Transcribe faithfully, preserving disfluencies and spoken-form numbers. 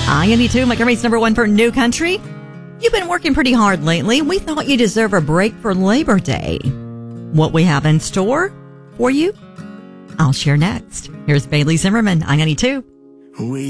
I ninety-two, Montgomery's number one for new country. You've been working pretty hard lately. We thought you deserve a break for Labor Day. What we have in store for you, I'll share next. Here's Bailey Zimmerman, I ninety-two. We